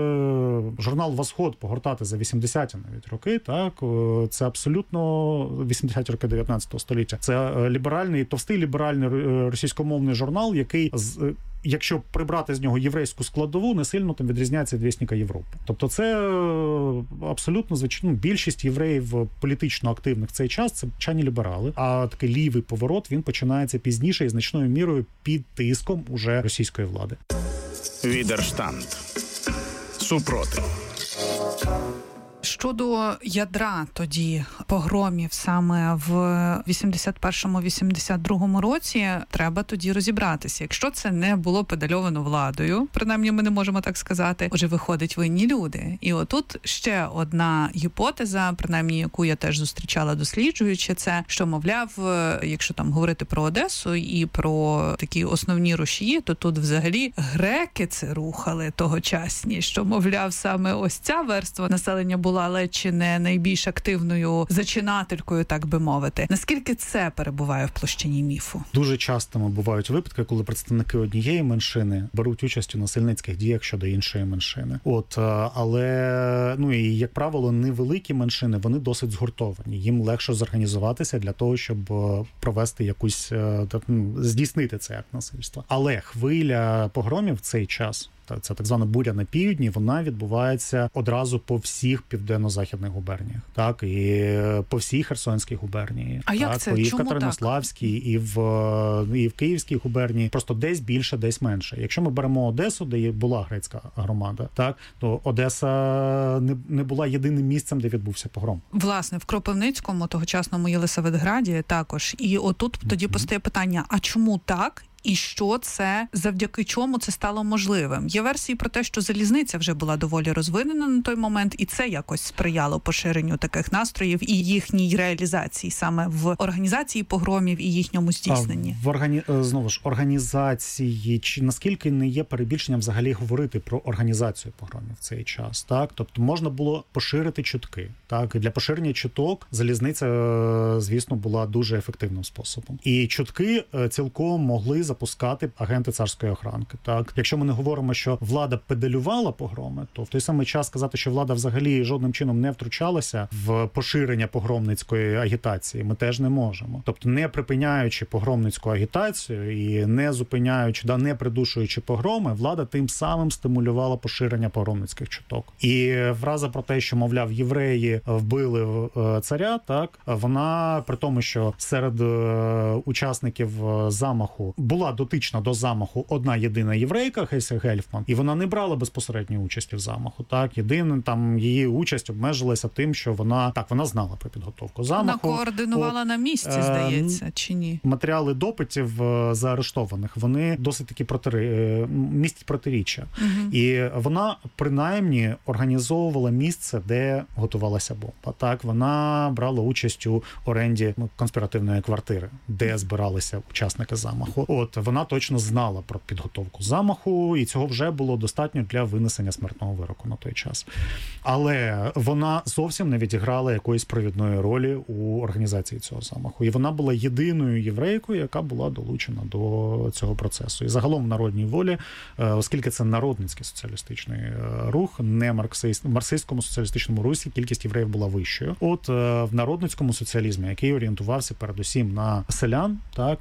[SPEAKER 5] журнал «Восход» погортати за вісімдесяті навіть роки, так, це абсолютно вісімдесяті роки дев'ятнадцятого століття. Це ліберальний, товстий ліберальний російськомовний журнал, який з якщо прибрати з нього єврейську складову, не сильно там відрізняється від Вєсника Європи. Тобто це абсолютно, звичайно, більшість євреїв політично активних в цей час – це звичайні ліберали, а такий лівий поворот, він починається пізніше і значною мірою під тиском уже російської влади.
[SPEAKER 3] Відерштанд. Супротив.
[SPEAKER 2] Щодо ядра тоді погромів саме в вісімдесят першому - вісімдесят другому році, треба тоді розібратися. Якщо це не було педальовано владою, принаймні ми не можемо так сказати, отже, виходить винні люди. І отут ще одна гіпотеза, принаймні яку я теж зустрічала досліджуючи це, що, мовляв, якщо там говорити про Одесу і про такі основні рушії, то тут взагалі греки це рухали тогочасні, що, мовляв, саме ось ця верства населення була, але чи не найбільш активною зачинателькою, так би мовити. Наскільки це перебуває в площині міфу?
[SPEAKER 5] Дуже часто бувають випадки, коли представники однієї меншини беруть участь у насильницьких діях щодо іншої меншини. От, але, ну і, як правило, невеликі меншини, вони досить згуртовані. Їм легше зорганізуватися для того, щоб провести якусь, здійснити цей акт насильства. Але хвиля погромів в цей час, це так звана буря на півдні, вона відбувається одразу по всіх південно-західних губерніях, так, і по всій Херсонській губернії.
[SPEAKER 2] А
[SPEAKER 5] так,
[SPEAKER 2] як це?
[SPEAKER 5] І
[SPEAKER 2] Чому
[SPEAKER 5] в Катеринославській, і в, і в Київській губернії, просто десь більше, десь менше. Якщо ми беремо Одесу, де була грецька громада, так, то Одеса не, не була єдиним місцем, де відбувся погром.
[SPEAKER 2] Власне, в Кропивницькому, тогочасному Єлисаветграді також. І отут тоді mm-hmm. постає питання, а чому так? І що це, завдяки чому це стало можливим? Є версії про те, що залізниця вже була доволі розвинена на той момент, і це якось сприяло поширенню таких настроїв і їхній реалізації саме в організації погромів і їхньому здійсненні.
[SPEAKER 5] А в органі... Знову ж, організації, чи наскільки не є перебільшенням взагалі говорити про організацію погромів в цей час, так? Тобто можна було поширити чутки, так? І для поширення чуток залізниця, звісно, була дуже ефективним способом. І чутки цілком могли запускати агенти царської охранки. Так, якщо ми не говоримо, що влада педалювала погроми, то в той самий час сказати, що влада взагалі жодним чином не втручалася в поширення погромницької агітації, ми теж не можемо. Тобто, не припиняючи погромницьку агітацію і не зупиняючи, да не придушуючи погроми, влада тим самим стимулювала поширення погромницьких чуток. І фраза про те, що, мовляв, євреї вбили царя, так, вона при тому, що серед учасників замаху була дотична до замаху одна єдина єврейка, Хеся Гельфман, і вона не брала безпосередньої участі в замаху. Так, єдине там її участь обмежилася тим, що вона так вона знала про підготовку замаху.
[SPEAKER 2] Вона координувала От, на місці, здається, е- чи ні?
[SPEAKER 5] Матеріали допитів заарештованих вони досить таки протири... містять протиріччя. Угу. І вона принаймні організовувала місце, де готувалася бомба. Так, вона брала участь у оренді конспіративної квартири, де збиралися учасники замаху. От, вона точно знала про підготовку замаху, і цього вже було достатньо для винесення смертного вироку на той час. Але вона зовсім не відіграла якоїсь провідної ролі у організації цього замаху. І вона була єдиною єврейкою, яка була долучена до цього процесу. І загалом в народній волі, оскільки це народницький соціалістичний рух, не марксист, в марксистському соціалістичному русі кількість євреїв була вищою. От в народницькому соціалізмі, який орієнтувався передусім на селян, так,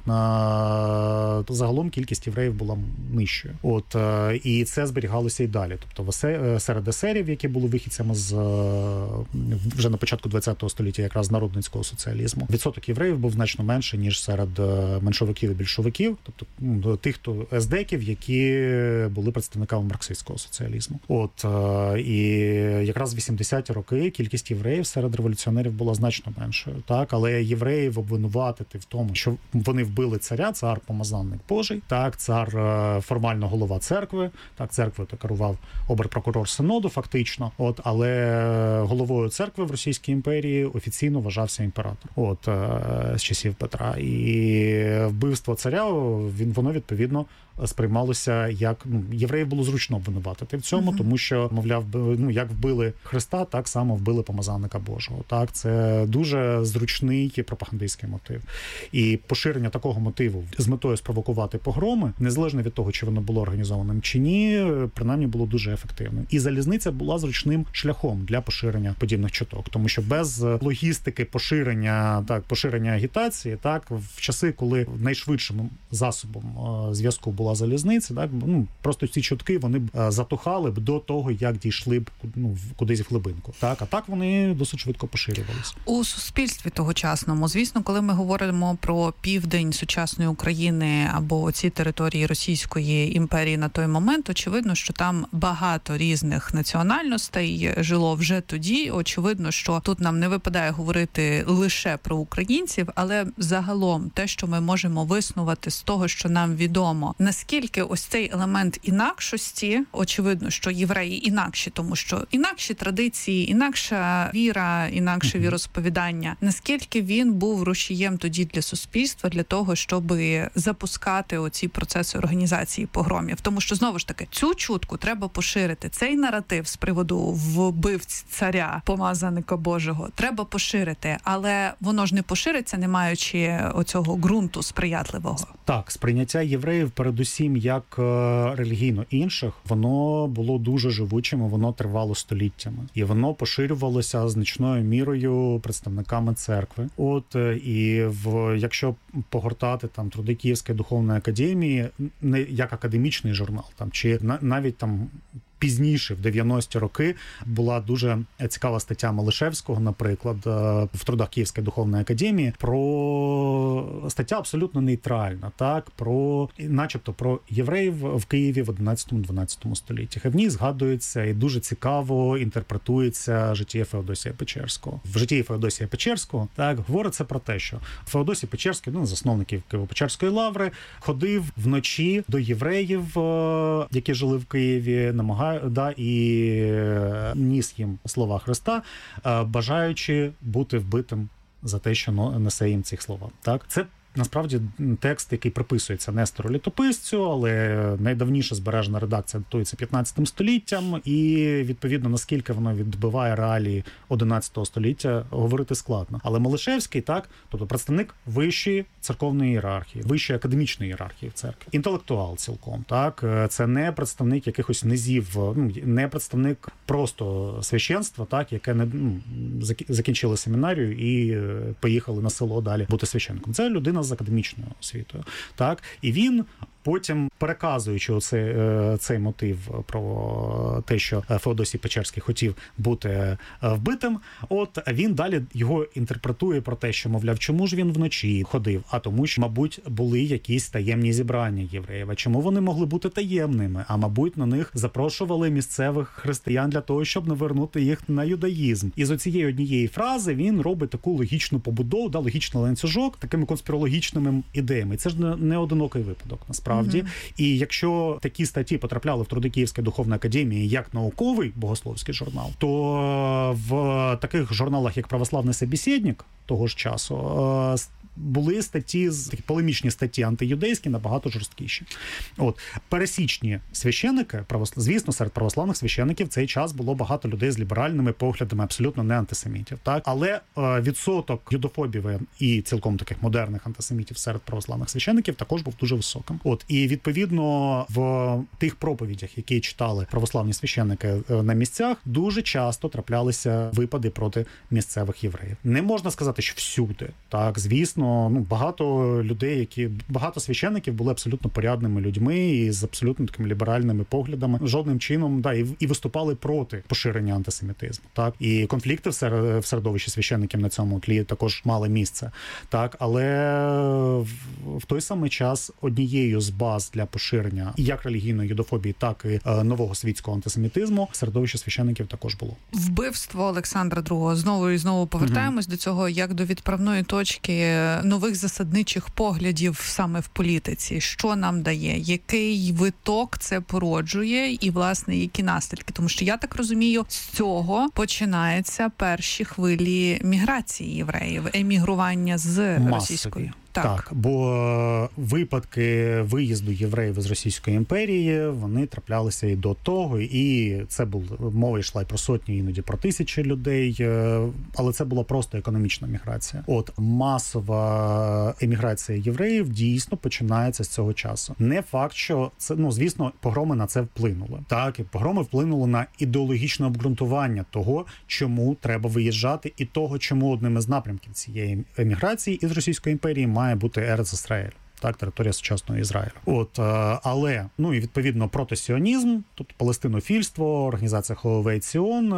[SPEAKER 5] на загалом кількість євреїв була нижчою. От, і це зберігалося і далі. Тобто серед есерів, які були вихідцями з вже на початку ХХ століття якраз з народницького соціалізму, відсоток євреїв був значно менше, ніж серед меншовиків і більшовиків, тобто тих, хто ездеків, які були представниками марксистського соціалізму. От, і якраз в вісімдесяті роки кількість євреїв серед революціонерів була значно меншою. Так, але євреїв обвинуватити в тому, що вони вбили царя, цар помазанник Божий, так, цар формально голова церкви, так, церквою то керував оберпрокурор синоду фактично, от, але головою церкви в Російській імперії офіційно вважався імператор, от, з часів Петра. І вбивство царя, він, воно відповідно сприймалося як, ну, євреїв було зручно обвинуватити в цьому, uh-huh. тому що, мовляв, ну, як вбили Христа, так само вбили помазанника Божого. Так, це дуже зручний пропагандистський мотив. І поширення такого мотиву з метою спровокувати погроми, незалежно від того, чи воно було організованим чи ні, принаймні було дуже ефективним. І залізниця була зручним шляхом для поширення подібних чуток, тому що без логістики поширення, так, поширення агітації, так, в часи, коли найшвидшим засобом зв'язку була залізниця, так, ну, просто ці чутки, вони б затухали б до того, як дійшли б, ну, кудись в глибинку. Так, а так вони досить швидко поширювалися.
[SPEAKER 2] У суспільстві тогочасному, звісно, коли ми говоримо про південь сучасної України або ці території Російської імперії на той момент, очевидно, що там багато різних національностей жило вже тоді. Очевидно, що тут нам не випадає говорити лише про українців, але загалом те, що ми можемо виснувати з того, що нам відомо, наскільки ось цей елемент інакшості, очевидно, що євреї інакші, тому що інакші традиції, інакша віра, інакше віросповідання, наскільки він був рушієм тоді для суспільства, для того, щоб запускати оці процеси організації погромів. Тому що, знову ж таки, цю чутку треба поширити. Цей наратив з приводу вбивць царя, помазаника Божого, треба поширити, але воно ж не пошириться, не маючи оцього ґрунту сприятливого.
[SPEAKER 5] Так, сприйняття євреїв передусім як релігійно інших, воно було дуже живучим, воно тривало століттями. І воно поширювалося значною мірою представниками церкви. От, і в, якщо погортати там труди Київської духовної академії не як академічний журнал, там чи на, навіть там. Пізніше, в дев'яності роки, була дуже цікава стаття Малишевського, наприклад, в трудах Київської духовної академії, про стаття абсолютно нейтральна, так, про, начебто, про євреїв в Києві в одинадцятому-дванадцятому столітті. В ній згадується і дуже цікаво інтерпретується життя Феодосія Печерського. В житті Феодосія Печерського, так, говориться про те, що Феодосій Печерський, ну, засновників Києво-Печерської лаври, ходив вночі до євреїв, які жили в Києві, намагався Да, і ніс їм слова Христа, бажаючи бути вбитим за те, що несе їм ці слова. Так? Це насправді текст, який приписується Нестору Літописцю, але найдавніша збережена редакція датується п'ятнадцятим століттям, і, відповідно, наскільки воно відбиває реалії одинадцятого століття, говорити складно. Але Малишевський, так, тобто представник вищої церковної ієрархії, вищої академічної ієрархії в церкві, інтелектуал цілком, так, це не представник якихось низів, ну, не представник просто священства, так, яке не ну, закінчило семінарію і поїхали на село далі бути священником. Це людина з академічною освітою, так, і він потім, переказуючи оцей, цей мотив про те, що Феодосій Печерський хотів бути вбитим, от він далі його інтерпретує про те, що, мовляв, чому ж він вночі ходив? А тому, що, мабуть, були якісь таємні зібрання євреїв. А чому вони могли бути таємними? А, мабуть, на них запрошували місцевих християн для того, щоб навернути їх на юдаїзм. І з оцієї однієї фрази він робить таку логічну побудову, да, логічний ланцюжок, такими конспірологічними ідеями. І це ж не одинокий випадок, насправді. Mm-hmm. І якщо такі статті потрапляли в труди Київської духовної академії як науковий богословський журнал, то в таких журналах, як «Православний собеседник» того ж часу, були статті, такі полемічні статті антиюдейські, набагато жорсткіші. От, пересічні священники, звісно, серед православних священиків в цей час було багато людей з ліберальними поглядами, абсолютно не антисемітів. Так? Але е, відсоток юдофобів і цілком таких модерних антисемітів серед православних священиків також був дуже високим. От, і відповідно в тих проповідях, які читали православні священики на місцях, дуже часто траплялися випади проти місцевих євреїв. Не можна сказати, що всюди. Так, звісно, ну, багато людей, які, багато священиків були абсолютно порядними людьми і з абсолютно такими ліберальними поглядами. Жодним чином, да, і, і виступали проти поширення антисемітизму. Так, і конфлікти в, сер, в середовищі священиків на цьому тлі також мали місце. Так, але в, в той самий час однією з баз для поширення як релігійної юдофобії, так і е, нового світського антисемітизму середовище священиків також було.
[SPEAKER 2] Вбивство Олександра другого. Знову і знову повертаємось угу. до цього, як до відправної точки нових засадничих поглядів саме в політиці. Що нам дає? Який виток це породжує і, власне, які наслідки? Тому що, я так розумію, з цього починаються перші хвилі міграції євреїв, емігрування з
[SPEAKER 5] Масові.
[SPEAKER 2] російської. Так.
[SPEAKER 5] так, бо випадки виїзду євреїв з Російської імперії, вони траплялися і до того, і це був, мова йшла і про сотні, іноді про тисячі людей, але це була просто економічна міграція. От, масова еміграція євреїв дійсно починається з цього часу. Не факт, що це, ну, звісно, погроми на це вплинули. Так, і погроми вплинули на ідеологічне обґрунтування того, чому треба виїжджати, і того, чому одним із напрямків цієї еміграції із Російської імперії має бути Ерец Ісраїль, так, територія сучасного Ізраїлю. От, але, ну і відповідно протосіонізм, тобто палестинофільство, організація Холовей Ціон,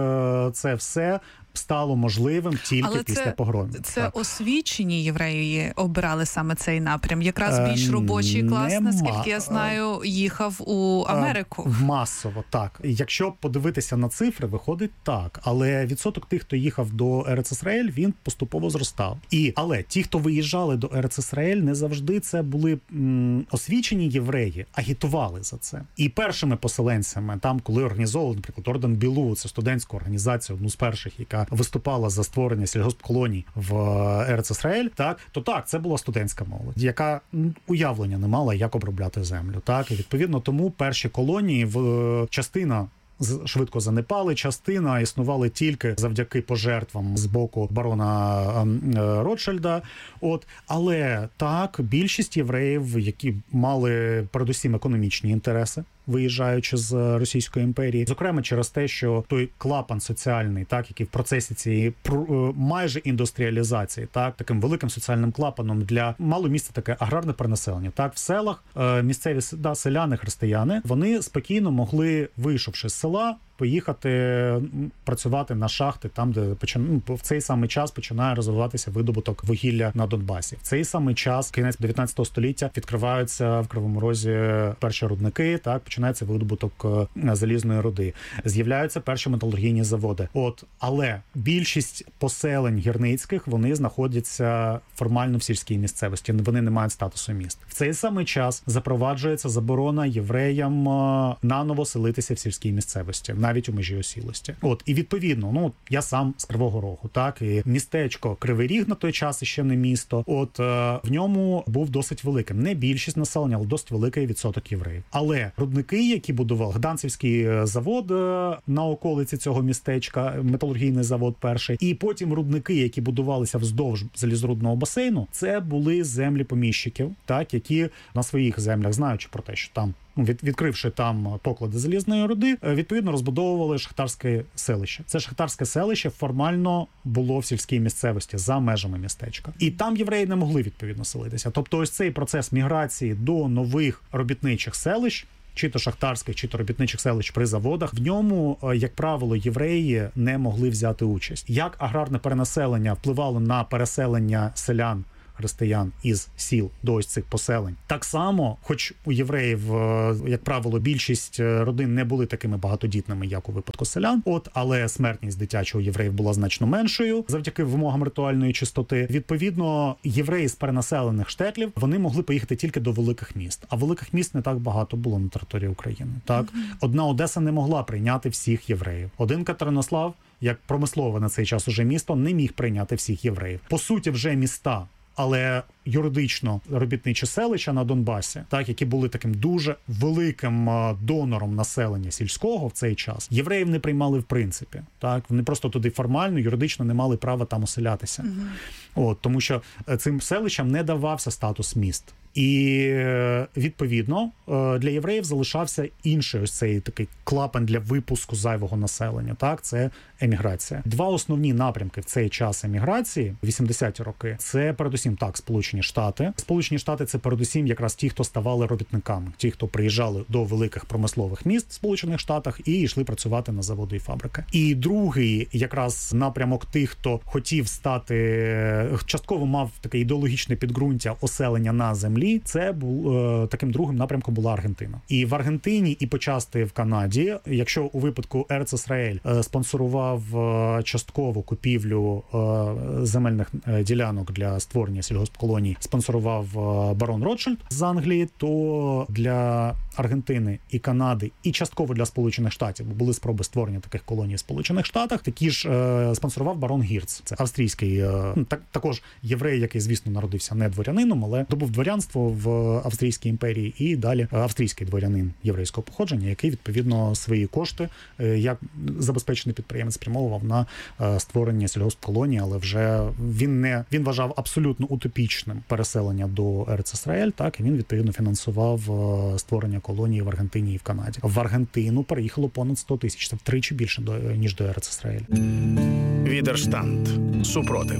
[SPEAKER 5] це все стало можливим тільки
[SPEAKER 2] але
[SPEAKER 5] після
[SPEAKER 2] це,
[SPEAKER 5] погромів.
[SPEAKER 2] Це
[SPEAKER 5] так.
[SPEAKER 2] освічені євреї обирали саме цей напрям. Якраз більш робочий клас,
[SPEAKER 5] Нема.
[SPEAKER 2] наскільки я знаю, їхав у Америку.
[SPEAKER 5] Масово, так. Якщо подивитися на цифри, виходить так. Але відсоток тих, хто їхав до Ерец Ісраїль, він поступово зростав. І, але ті, хто виїжджали до Ерец Ісраїль, не завжди це були м, освічені євреї, агітували за це. І першими поселенцями, там, коли організовували, наприклад, Орден Білу, це студентську організацію, одну з перших, яка виступала за створення сільгоспколоній в Ерец Ісраїль, так, то так, це була студентська молодь, яка уявлення не мала, як обробляти землю. Так, і відповідно тому перші колонії в частина швидко занепали, частина існували тільки завдяки пожертвам з боку барона Ротшильда. От, але так, більшість євреїв, які мали передусім економічні інтереси, виїжджаючи з Російської імперії, зокрема через те, що той клапан соціальний, так, який в процесі цієї майже індустріалізації, так, таким великим соціальним клапаном для мало місця таке аграрне перенаселення. Так, в селах місцеві да, селяни, християни, вони спокійно могли, вийшовши з села, поїхати працювати на шахти там, де почин... в цей самий час починає розвиватися видобуток вугілля на Донбасі. В цей самий час, кінець дев'ятнадцятого століття, відкриваються в Кривому Розі перші рудники, так, починається видобуток залізної руди. З'являються перші металургійні заводи. От, але більшість поселень гірницьких, вони знаходяться формально в сільській місцевості, вони не мають статусу міст. В цей самий час запроваджується заборона євреям наново селитися в сільській місцевості, навіть у межі осілості. От, і відповідно, ну, я сам з Кривого Рогу, так, і містечко Кривий Ріг на той час ще не місто. От, е, в ньому був досить великим. Не більшість населення, але досить великий відсоток євреїв. Але рудники, які будував Гданцівський завод е, на околиці цього містечка, металургійний завод перший, і потім рудники, які будувалися вздовж залізорудного басейну, це були землі поміщиків, так, які на своїх землях, знаючи про те, що там, Від, відкривши там поклади залізної руди, відповідно розбудовували шахтарське селище. Це шахтарське селище формально було в сільській місцевості за межами містечка. І там євреї не могли відповідно селитися. Тобто ось цей процес міграції до нових робітничих селищ, чи то шахтарських, чи то робітничих селищ при заводах, в ньому, як правило, євреї не могли взяти участь. Як аграрне перенаселення впливало на переселення селян, християн із сіл до ось цих поселень. Так само, хоч у євреїв, як правило, більшість родин не були такими багатодітними, як у випадку селян, от, але смертність дитячого євреїв була значно меншою завдяки вимогам ритуальної чистоти. Відповідно, євреї з перенаселених штетлів, вони могли поїхати тільки до великих міст. А великих міст не так багато було на території України. Так? Mm-hmm. Одна Одеса не могла прийняти всіх євреїв. Один Катеринослав, як промислове на цей час уже місто, не міг прийняти всіх євреїв. По суті, вже міста, але юридично робітничі селища на Донбасі, так, які були таким дуже великим донором населення сільського в цей час, євреїв не приймали в принципі. Так, вони просто туди формально, юридично не мали права там оселятися. Угу. От, тому що цим селищам не давався статус міст. І, відповідно, для євреїв залишався інший ось цей такий клапан для випуску зайвого населення. Так, це еміграція. Два основні напрямки в цей час еміграції, вісімдесяті роки, це передусім так, Сполучені Штати. Сполучені Штати – це передусім якраз ті, хто ставали робітниками, ті, хто приїжджали до великих промислових міст в Сполучених Штатах і йшли працювати на заводи і фабрики. І другий якраз напрямок тих, хто хотів стати, частково мав таке ідеологічне підґрунтя оселення на землі, це був е, таким другим напрямком була Аргентина. І в Аргентині, і почасти в Канаді, якщо у випадку Ерец Ісраель е, спонсорував е, часткову купівлю е, земельних е, ділянок для створення сільгоспколоній, спонсорував е, барон Ротшильд з Англії, то для Аргентини і Канади, і частково для Сполучених Штатів, бо були спроби створення таких колоній в Сполучених Штатах, такі ж е, спонсорував барон Гірц. Це австрійський, е, так, також єврей, який, звісно, народився не дворянином, але добув дворянство в Австрійській імперії, і далі австрійський дворянин єврейського походження, який, відповідно, свої кошти, як забезпечений підприємець, спрямовував на створення сільгоспколонії, але вже він не він вважав абсолютно утопічним переселення до Ерец Ісраель, так, і він, відповідно, фінансував створення колонії в Аргентині і в Канаді. В Аргентину переїхало понад сто тисяч, це втричі більше, ніж до Ерец Ісраель.
[SPEAKER 3] Відерштант. Супротив.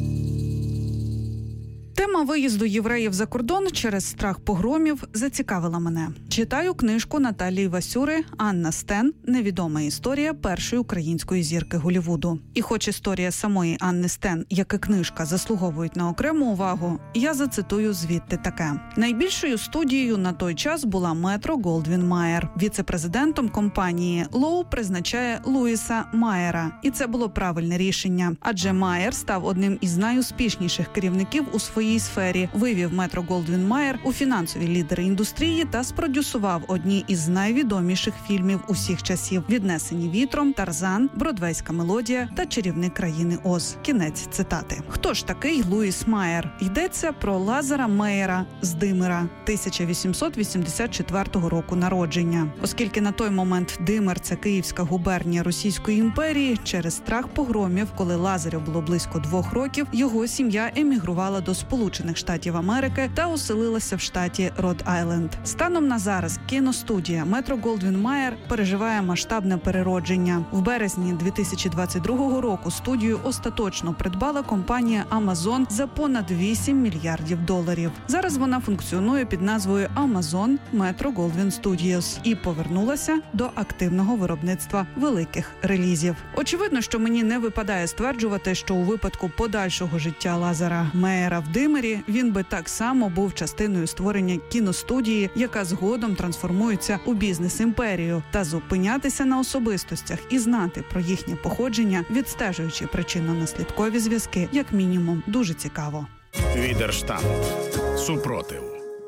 [SPEAKER 2] Тема виїзду євреїв за кордон через страх погромів зацікавила мене. Читаю книжку Наталії Васюри «Анна Стен. Невідома історія першої української зірки Голлівуду». І хоч історія самої Анни Стен, як і книжка, заслуговують на окрему увагу, я зацитую звідти таке. Найбільшою студією на той час була Метро-Голдвін-Майер. Віце-президентом компанії Лоу призначає Луїса Майера. І це було правильне рішення. Адже Майер став одним із найуспішніших керівників у своїй сфері, вивів Метро-Голдвін-Майер у фінансові лідери індустрії та спродюсував одні із найвідоміших фільмів усіх часів: «Віднесені вітром», «Тарзан», «Бродвейська мелодія» та «Чарівник країни Оз». Кінець цитати. Хто ж такий Луїс Майер? Йдеться про Лазара Мейера з Димира, тисяча вісімсот вісімдесят четвертого року народження. Оскільки на той момент Димир – це Київська губернія Російської імперії, через страх погромів, коли Лазарю було близько двох років, його сім'я емігрувала до Сполучених Сполучених Штатів Америки та оселилася в штаті Род-Айленд. Станом на зараз кіностудія Метро-Голдвін-Майер переживає масштабне переродження. В березні дві тисячі двадцять другого року студію остаточно придбала компанія Amazon за понад вісім мільярдів доларів. Зараз вона функціонує під назвою Amazon Metro-Goldwyn Studios і повернулася до активного виробництва великих релізів. Очевидно, що мені не випадає стверджувати, що у випадку подальшого життя Лазара Меєра в Димері він би так само був частиною створення кіностудії, яка згодом трансформується у бізнес-імперію, та зупинятися на особистостях і знати про їхнє походження, відстежуючи причинно-наслідкові зв'язки, як мінімум, дуже цікаво.
[SPEAKER 3] Відерштант. Супротив.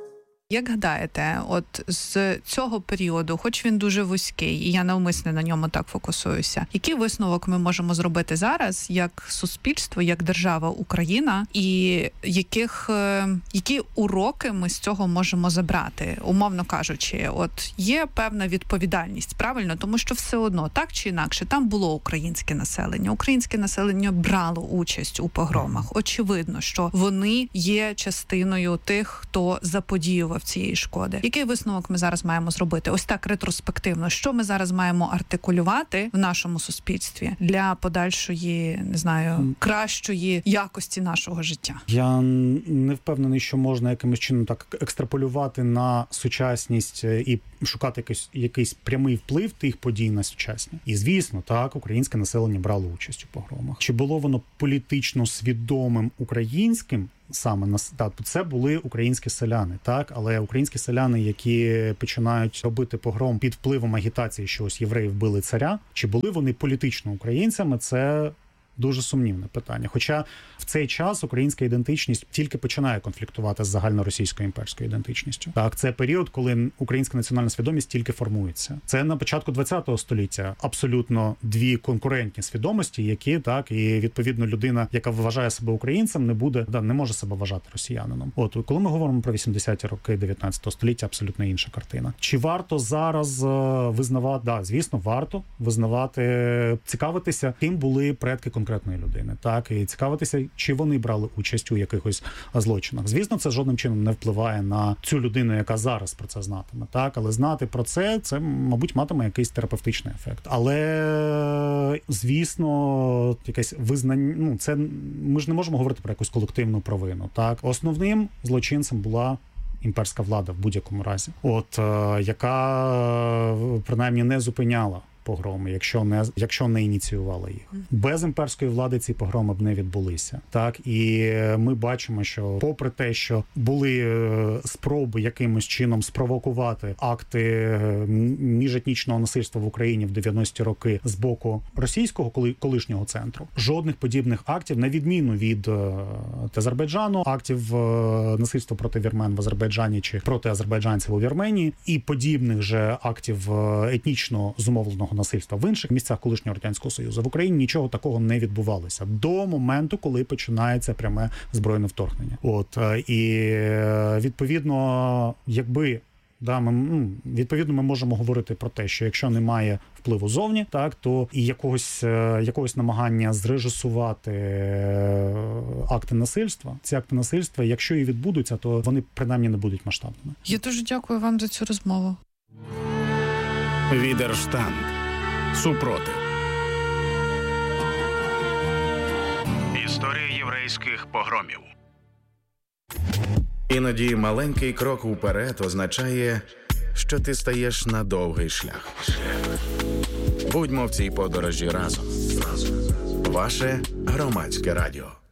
[SPEAKER 2] Як гадаєте, от з цього періоду, хоч він дуже вузький, і я навмисне на ньому так фокусуюся, який висновок ми можемо зробити зараз, як суспільство, як держава Україна, і яких, які уроки ми з цього можемо забрати, умовно кажучи, от є певна відповідальність, правильно? Тому що все одно, так чи інакше, там було українське населення. Українське населення брало участь у погромах. Очевидно, що вони є частиною тих, хто заподіював цієї шкоди. Який висновок ми зараз маємо зробити? Ось так ретроспективно. Що ми зараз маємо артикулювати в нашому суспільстві для подальшої, не знаю, кращої якості нашого життя?
[SPEAKER 5] Я не впевнений, що можна якимось чином так екстраполювати на сучасність і шукати якийсь, якийсь прямий вплив тих подій на сучасні. І, звісно, так, українське населення брало участь у погромах. Чи було воно політично свідомим українським? Саме на це були українські селяни, так, але українські селяни, які починають робити погром під впливом агітації, що ось євреї вбили царя, чи були вони політично українцями? Це дуже сумнівне питання. Хоча в цей час українська ідентичність тільки починає конфліктувати з загальноросійською імперською ідентичністю. Так, це період, коли українська національна свідомість тільки формується. Це на початку ХХ століття абсолютно дві конкурентні свідомості, які, так, і відповідно людина, яка вважає себе українцем, не буде, да, не може себе вважати росіянином. От, коли ми говоримо про вісімдесяті роки дев'ятнадцятого століття, абсолютно інша картина. Чи варто зараз визнавати, да, звісно, варто визнавати, цікавитися, ким були предки конкретної людини, так, і цікавитися, чи вони брали участь у якихось злочинах. Звісно, це жодним чином не впливає на цю людину, яка зараз про це знатиме, так, але знати про це, це, мабуть, матиме якийсь терапевтичний ефект. Але, звісно, якесь визнання, ну, це, ми ж не можемо говорити про якусь колективну провину, так. Основним злочинцем була імперська влада в будь-якому разі, от, яка, принаймні, не зупиняла погроми, якщо не, якщо не ініціювала їх. Без імперської влади ці погроми б не відбулися. Так, і ми бачимо, що попри те, що були спроби якимось чином спровокувати акти міжетнічного насильства в Україні в дев'яності роки з боку російського колишнього центру, жодних подібних актів, на відміну від Азербайджану, актів насильства проти вірмен в Азербайджані чи проти азербайджанців у Вірменії, і подібних же актів етнічно зумовленого насильства в інших місцях колишнього Радянського Союзу. В Україні нічого такого не відбувалося до моменту, коли починається пряме збройне вторгнення. От, і відповідно, якби Да, ми, ну, відповідно, ми можемо говорити про те, що якщо немає впливу зовні, так, то і якогось, якогось намагання зрежисувати акти насильства, ці акти насильства, якщо і відбудуться, то вони принаймні не будуть масштабними.
[SPEAKER 2] Я дуже дякую вам за цю розмову.
[SPEAKER 3] Відерштант. Супротив. Історія єврейських погромів. Іноді маленький крок уперед означає, що ти стаєш на довгий шлях. Будьмо в цій подорожі разом. Ваше Громадське радіо.